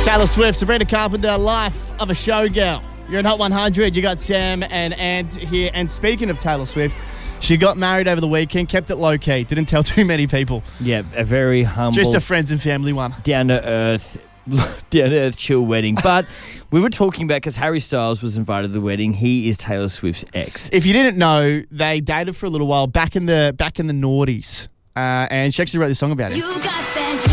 Taylor Swift, Sabrina Carpenter, Life of a Showgirl. You're in Hot 100. You got Sam and Ant here. And speaking of Taylor Swift, she got married over the weekend, kept it low-key, didn't tell too many people. Yeah, a very humble... Just a friends and family one. Down-to-earth, chill wedding. But we were talking about, because Harry Styles was invited to the wedding, he is Taylor Swift's ex. If you didn't know, they dated for a little while back in the noughties. And she actually wrote this song about it. You got that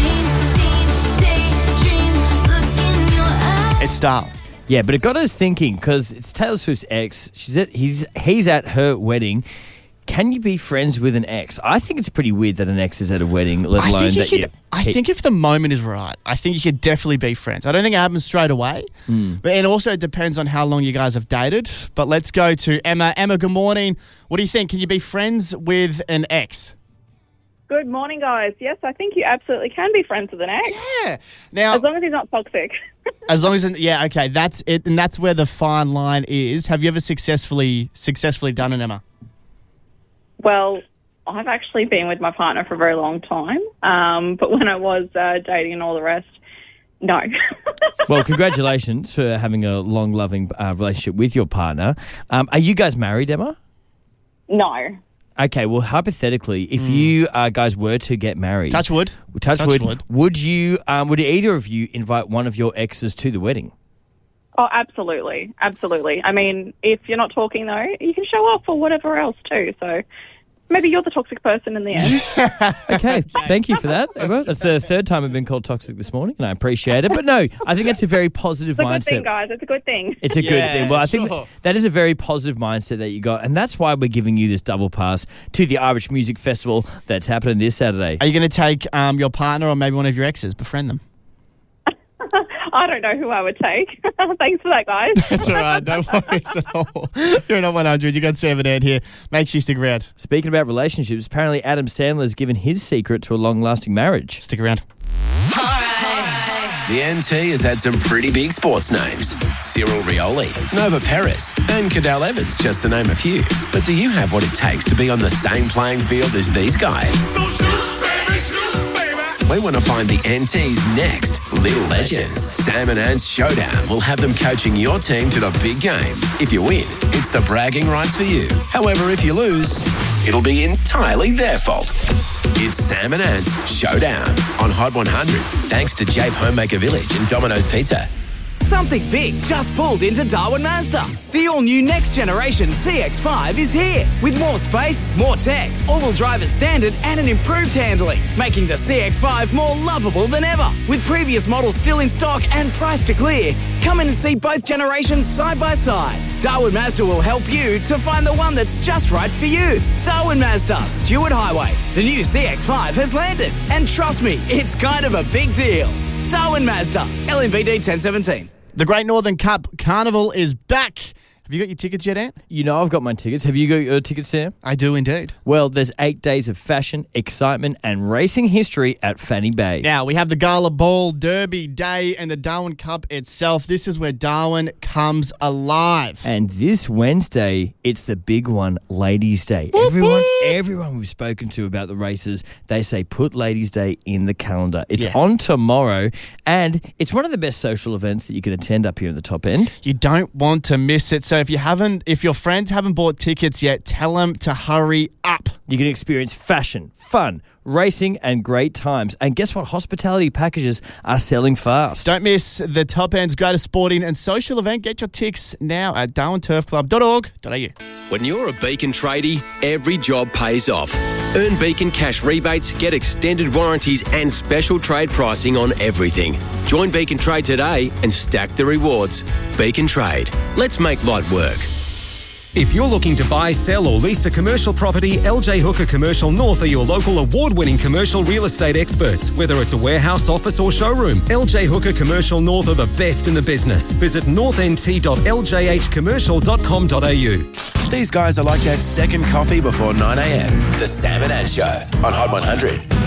dream, look in your eyes. It's style. Yeah, but it got us thinking, because it's Taylor Swift's ex. He's at her wedding. Can you be friends with an ex? I think it's pretty weird that an ex is at a wedding, let alone I think if the moment is right, I think you could definitely be friends. I don't think it happens straight away. But it also depends on how long you guys have dated. But let's go to Emma. Emma, good morning. What do you think? Can you be friends with an ex? Good morning, guys. Yes, I think you absolutely can be friends with an ex. Yeah. Now, As long as he's not toxic. as long as, yeah, okay, that's it. And that's where the fine line is. Have you ever successfully done it, Emma? Well, I've actually been with my partner for a very long time. But when I was dating and all the rest, no. Well, congratulations for having a long, loving relationship with your partner. Are you guys married, Emma? No. Okay, well, hypothetically, if you guys were to get married... Touch wood. Touch wood. Would either of you invite one of your exes to the wedding? Oh, absolutely. Absolutely. I mean, if you're not talking, though, you can show up for whatever else, too. So maybe you're the toxic person in the end. Okay, thank you for that, Emma. That's the third time I've been called toxic this morning, and I appreciate it. But no, I think that's a very positive mindset. It's a good thing, guys. It's a good thing. It's a good thing. Well, I think sure. that is a very positive mindset that you got, and that's why we're giving you this double pass to the Irish Music Festival that's happening this Saturday. Are you going to take your partner or maybe one of your exes, befriend them? I don't know who I would take. Thanks for that, guys. That's all right. No worries at all. You're not 100. You got Sam and Ant here. Make sure you stick around. Speaking about relationships, apparently Adam Sandler has given his secret to a long-lasting marriage. Stick around. The NT has had some pretty big sports names. Cyril Rioli, Nova Perez, and Cadell Evans, just to name a few. But do you have what it takes to be on the same playing field as these guys? So shoot, baby, shoot, baby. We want to find the NT's next little legends. Sam and Ant's Showdown will have them coaching your team to the big game. If you win, it's the bragging rights for you. However, if you lose, it'll be entirely their fault. It's Sam and Ant's Showdown on Hot 100, thanks to Jape Homemaker Village and Domino's Pizza. Something big just pulled into Darwin Mazda. The all-new next-generation CX-5 is here with more space, more tech, all-wheel drive at standard and an improved handling, making the CX-5 more lovable than ever. With previous models still in stock and priced to clear, come in and see both generations side by side. Darwin Mazda will help you to find the one that's just right for you. Darwin Mazda, Stewart Highway. The new CX-5 has landed, and trust me, it's kind of a big deal. Darwin Mazda, LMVD 1017. The Great Northern Cup Carnival is back. Have you got your tickets yet, Ant? You know I've got my tickets. Have you got your tickets, Sam? I do indeed. Well, there's 8 days of fashion, excitement, and racing history at Fanny Bay. Now, we have the Gala Ball, Derby Day, and the Darwin Cup itself. This is where Darwin comes alive. And this Wednesday, it's the big one, Ladies' Day. Everyone we've spoken to about the races, they say put Ladies' Day in the calendar. It's on tomorrow, and it's one of the best social events that you can attend up here in the top end. You don't want to miss it. So if your friends haven't bought tickets yet, tell them to hurry up. You can experience fashion, fun, racing, and great times. And guess what? Hospitality packages are selling fast. Don't miss the top end's greatest sporting and social event. Get your tickets now at darwinturfclub.org.au. When you're a Beacon tradie, every job pays off. Earn Beacon cash rebates, get extended warranties and special trade pricing on everything. Join Beacon Trade today and stack the rewards. Beacon Trade. Let's make light work. If you're looking to buy, sell or lease a commercial property, LJ Hooker Commercial North are your local award-winning commercial real estate experts. Whether it's a warehouse, office or showroom, LJ Hooker Commercial North are the best in the business. Visit northnt.ljhcommercial.com.au. These guys are like that second coffee before 9 a.m. The Sam and Ant Show on Hot 100.